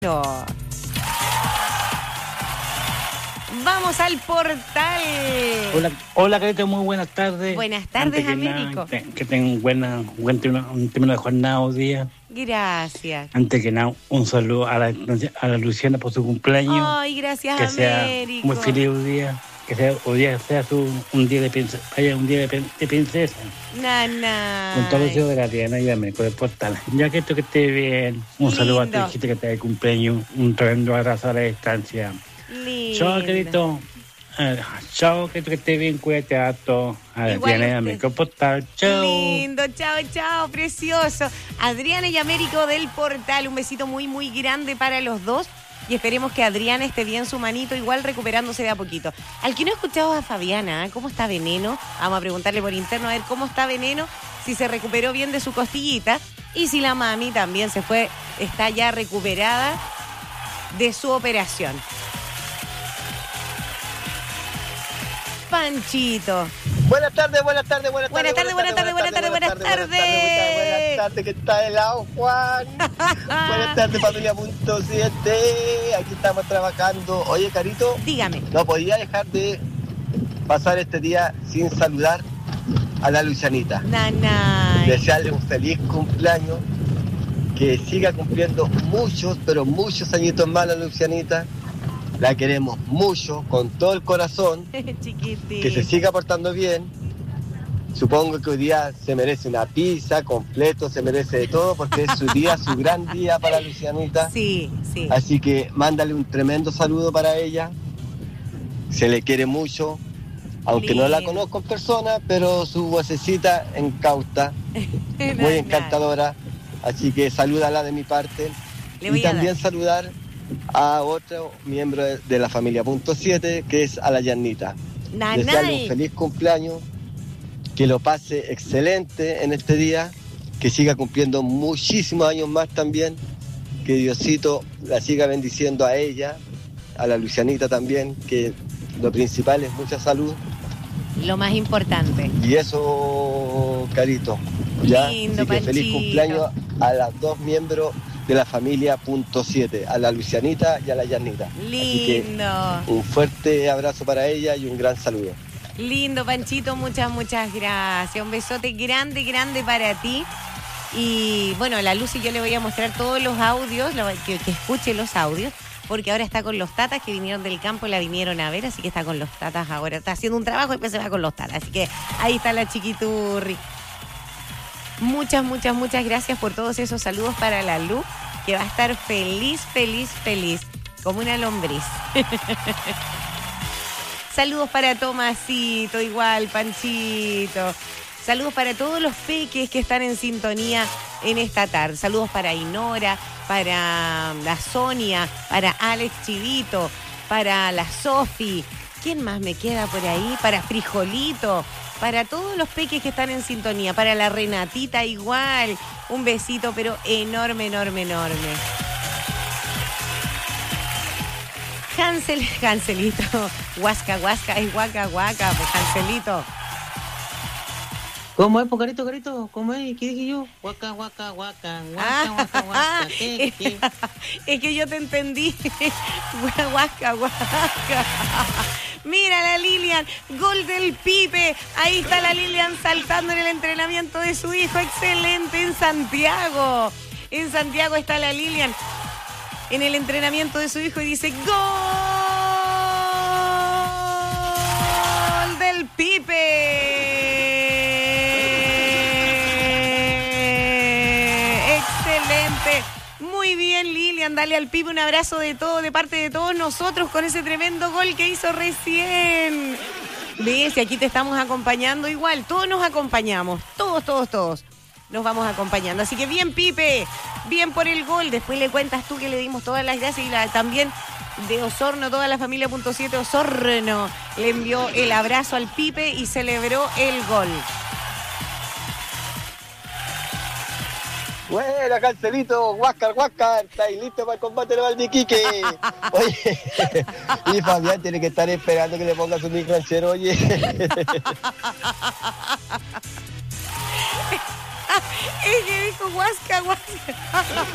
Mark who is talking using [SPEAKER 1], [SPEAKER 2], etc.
[SPEAKER 1] Vamos al portal.
[SPEAKER 2] Hola, Carito, muy buenas tardes.
[SPEAKER 1] Buenas tardes, Américo.
[SPEAKER 2] Que tengan un término de jornada o día.
[SPEAKER 1] Gracias.
[SPEAKER 2] Antes que nada, un saludo a la Luciana por su cumpleaños.
[SPEAKER 1] Ay, gracias,
[SPEAKER 2] que
[SPEAKER 1] Américo.
[SPEAKER 2] Sea muy feliz un día. Que sea un día un día de princesa. Vaya, un día de princesa.
[SPEAKER 1] Nana.
[SPEAKER 2] Con todos los hijos de la Diana y de Américo del portal. Ya que esto que esté bien. Un saludo a tu hijita que está de cumpleaños. Un tremendo abrazo a la distancia.
[SPEAKER 1] Lindo.
[SPEAKER 2] Chao, querido. Chao, que esté bien, cuídate a todos. Adriana y Américo Portal. Chao.
[SPEAKER 1] Lindo, chao, precioso. Adriana y Américo del Portal. Un besito muy, muy grande para los dos. Y esperemos que Adriana esté bien su manito, igual recuperándose de a poquito. Al que no he escuchado a Fabiana, ¿cómo está Veneno? Vamos a preguntarle por interno a ver cómo está Veneno, si se recuperó bien de su costillita y si la mami también está ya recuperada de su operación. Panchito.
[SPEAKER 3] Buenas tardes.
[SPEAKER 1] Buenas tardes,
[SPEAKER 3] que está helado, Juan. Buenas tardes, familia.7. Aquí estamos trabajando. Oye, Carito.
[SPEAKER 1] Dígame.
[SPEAKER 3] No podía dejar de pasar este día sin saludar a la Lucianita.
[SPEAKER 1] Nanay.
[SPEAKER 3] Desearle un feliz cumpleaños. Que siga cumpliendo muchos, pero muchos añitos más la Lucianita. La queremos mucho, con todo el corazón.
[SPEAKER 1] Chiquitín.
[SPEAKER 3] Que se siga portando bien. Supongo que hoy día se merece una pizza, completo, se merece de todo, porque es su día, su gran día para Lucianita.
[SPEAKER 1] Sí.
[SPEAKER 3] Así que mándale un tremendo saludo para ella. Se le quiere mucho, aunque no la conozco en persona, pero su vocecita encauta, muy encantadora. Así que salúdala de mi parte. Y también saludar a otro miembro de la familia.7, que es a la Yanita. Desearle un feliz cumpleaños, que lo pase excelente en este día, que siga cumpliendo muchísimos años más también, que Diosito la siga bendiciendo a ella, a la Lucianita también, que lo principal es mucha salud.
[SPEAKER 1] Lo más importante.
[SPEAKER 3] Y eso, Carito. ¿Ya?
[SPEAKER 1] Lindo,
[SPEAKER 3] así que
[SPEAKER 1] Panchito.
[SPEAKER 3] feliz cumpleaños a las dos miembros de la familia.7, a la Lucianita y a la Yanita.
[SPEAKER 1] Lindo.
[SPEAKER 3] Así que un fuerte abrazo para ella y un gran saludo.
[SPEAKER 1] Lindo, Panchito, muchas gracias. Un besote grande para ti. Y bueno, a la Lucy yo le voy a mostrar todos los audios, que escuche los audios, porque ahora está con los tatas que vinieron del campo, la vinieron a ver, así que está con los tatas ahora. Está haciendo un trabajo y después se va con los tatas. Así que ahí está la chiquiturri. Muchas gracias por todos esos saludos para la Lu, que va a estar feliz, como una lombriz. Saludos para Tomasito, igual, Panchito. Saludos para todos los peques que están en sintonía en esta tarde. Saludos para Inora, para la Sonia, para Alex Chivito, para la Sofi. ¿Quién más me queda por ahí? Para Frijolito, para todos los peques que están en sintonía. Para la Renatita igual. Un besito, pero enorme. Hanselito, guasca, es guaca, pues Hanselito.
[SPEAKER 4] ¿Cómo es, Carito? ¿Cómo es? ¿Qué dije yo? Guaca. ¿Qué?
[SPEAKER 1] Es que yo te entendí. Guasca. Mira la Lilian, gol del Pipe. Ahí está la Lilian saltando en el entrenamiento de su hijo. Excelente, en Santiago. En Santiago está la Lilian en el entrenamiento de su hijo y dice ¡gol del Pipe! ¡Excelente! Muy bien, Lilian, dale al Pipe un abrazo de parte de todos nosotros con ese tremendo gol que hizo recién. ¿Ves? Y aquí te estamos acompañando igual, todos nos acompañamos, todos. Nos vamos acompañando. Así que bien, Pipe, bien por el gol. Después le cuentas tú que le dimos todas las gracias y también de Osorno, toda la familia.7 Osorno le envió el abrazo al Pipe y celebró el gol.
[SPEAKER 3] Buena, Cancelito, Huáscar, ¿estáis listos para el combate de Valdiquique? Oye, y Fabián tiene que estar esperando que le ponga su micranchero, oye.
[SPEAKER 1] Es que dijo Huáscar.